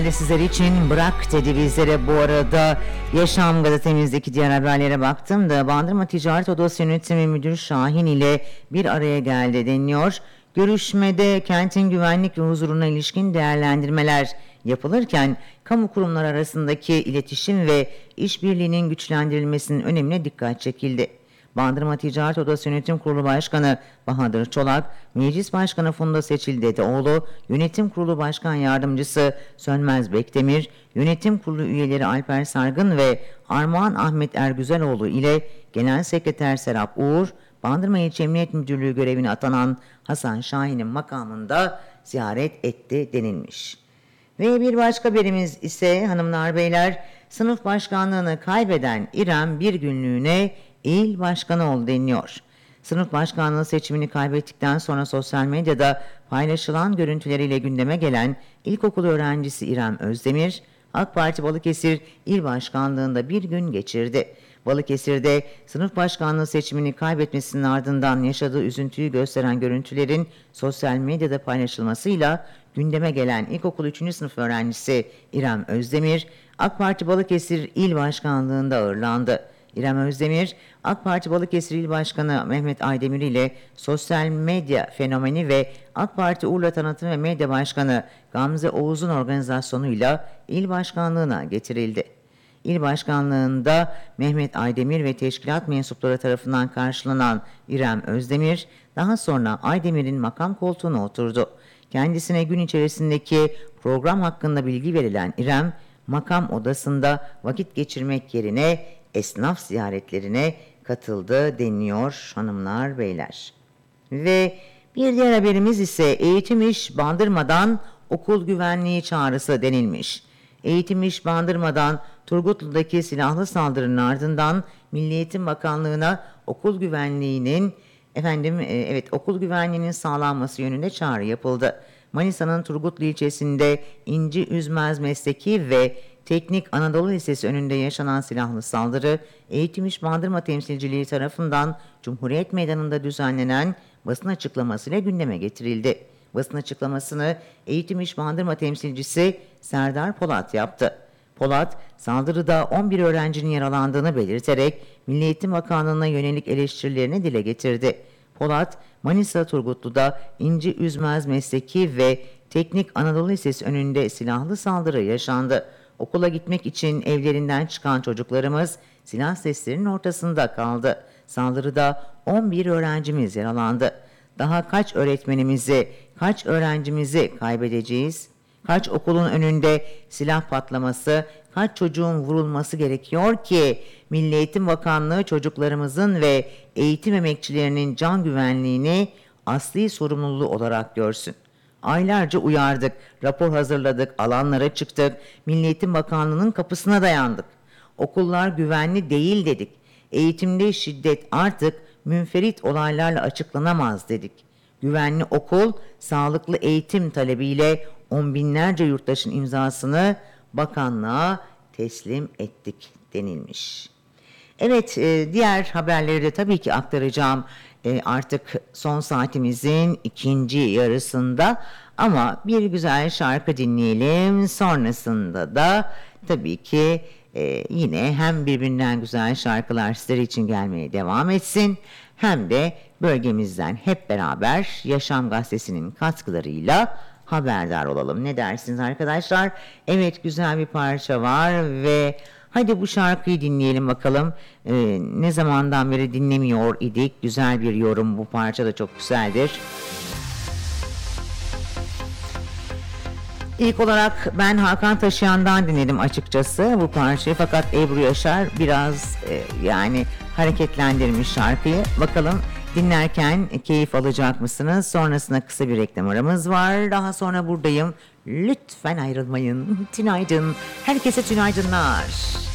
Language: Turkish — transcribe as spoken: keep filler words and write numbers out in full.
Sizler için bırak dedi bizlere. Bu arada Yaşam gazetemizdeki diğer haberlere baktım da Bandırma Ticaret Odası Yönetimi Müdürü Şahin ile bir araya geldi deniliyor. Görüşmede kentin güvenlik ve huzuruna ilişkin değerlendirmeler yapılırken kamu kurumları arasındaki iletişim ve işbirliğinin güçlendirilmesinin önemine dikkat çekildi. Bandırma Ticaret Odası Yönetim Kurulu Başkanı Bahadır Çolak, Meclis Başkanı Funda Seçil Dedeoğlu, Yönetim Kurulu Başkan Yardımcısı Sönmez Bekdemir, Yönetim Kurulu üyeleri Alper Sargın ve Armağan Ahmet Ergüzeloğlu ile Genel Sekreter Serap Uğur, Bandırma İlçe Emniyet Müdürlüğü görevine atanan Hasan Şahin'in makamında ziyaret etti denilmiş. Ve bir başka haberimiz ise hanımlar beyler, sınıf başkanlığını kaybeden İrem bir günlüğüne il başkanı oldu deniliyor. Sınıf başkanlığı seçimini kaybettikten sonra sosyal medyada paylaşılan görüntüleriyle gündeme gelen ilkokul öğrencisi İrem Özdemir, AK Parti Balıkesir İl Başkanlığı'nda bir gün geçirdi. Balıkesir'de sınıf başkanlığı seçimini kaybetmesinin ardından yaşadığı üzüntüyü gösteren görüntülerin sosyal medyada paylaşılmasıyla gündeme gelen ilkokul üçüncü sınıf öğrencisi İrem Özdemir, AK Parti Balıkesir İl Başkanlığı'nda ağırlandı. İrem Özdemir, AK Parti Balıkesir İl Başkanı Mehmet Aydemir ile sosyal medya fenomeni ve AK Parti Urla Tanıtım ve Medya Başkanı Gamze Oğuz'un organizasyonuyla il başkanlığına getirildi. İl başkanlığında Mehmet Aydemir ve teşkilat mensupları tarafından karşılanan İrem Özdemir, daha sonra Aydemir'in makam koltuğuna oturdu. Kendisine gün içerisindeki program hakkında bilgi verilen İrem, makam odasında vakit geçirmek yerine esnaf ziyaretlerine katıldı deniliyor hanımlar beyler. Ve bir diğer haberimiz ise Eğitim İş Bandırma'dan okul güvenliği çağrısı denilmiş. Eğitim İş Bandırma'dan Turgutlu'daki silahlı saldırının ardından Milli Eğitim Bakanlığı'na okul güvenliğinin efendim e, evet okul güvenliğinin sağlanması yönünde çağrı yapıldı. Manisa'nın Turgutlu ilçesinde İnci Üzmez Mesleki ve Teknik Anadolu Lisesi önünde yaşanan silahlı saldırı, Eğitim İş Bandırma temsilciliği tarafından Cumhuriyet Meydanı'nda düzenlenen basın açıklamasıyla gündeme getirildi. Basın açıklamasını Eğitim İş Bandırma temsilcisi Serdar Polat yaptı. Polat, saldırıda on bir öğrencinin yaralandığını belirterek Milli Eğitim Bakanlığı'na yönelik eleştirilerini dile getirdi. Polat, Manisa Turgutlu'da İnci Üzmez Mesleki ve Teknik Anadolu Lisesi önünde silahlı saldırı yaşandı. Okula gitmek için evlerinden çıkan çocuklarımız silah seslerinin ortasında kaldı. Saldırıda on bir öğrencimiz yaralandı. Daha kaç öğretmenimizi, kaç öğrencimizi kaybedeceğiz? Kaç okulun önünde silah patlaması, kaç çocuğun vurulması gerekiyor ki Milli Eğitim Bakanlığı çocuklarımızın ve eğitim emekçilerinin can güvenliğini asli sorumluluğu olarak görsün? Aylarca uyardık, rapor hazırladık, alanlara çıktık, Milli Eğitim Bakanlığı'nın kapısına dayandık. Okullar güvenli değil dedik. Eğitimde şiddet artık münferit olaylarla açıklanamaz dedik. Güvenli okul, sağlıklı eğitim talebiyle on binlerce yurttaşın imzasını bakanlığa teslim ettik denilmiş. Evet, diğer haberleri de tabii ki aktaracağım artık son saatimizin ikinci yarısında, ama bir güzel şarkı dinleyelim. Sonrasında da tabii ki yine hem birbirinden güzel şarkılar sizler için gelmeye devam etsin, hem de bölgemizden hep beraber Yaşam Gazetesi'nin katkılarıyla haberdar olalım. Ne dersiniz arkadaşlar? Evet, güzel bir parça var ve hadi bu şarkıyı dinleyelim bakalım. Ee, ne zamandan beri dinlemiyor idik. Güzel bir yorum, bu parça da çok güzeldir. İlk olarak ben Hakan Taşıyan'dan dinledim açıkçası bu parçayı, fakat Ebru Yaşar biraz e, yani hareketlendirmiş şarkıyı. Bakalım dinlerken keyif alacak mısınız? Sonrasında kısa bir reklam aramız var. Daha sonra buradayım. Lütfen ayrılmayın. Tünaydın. Herkese tünaydınlar.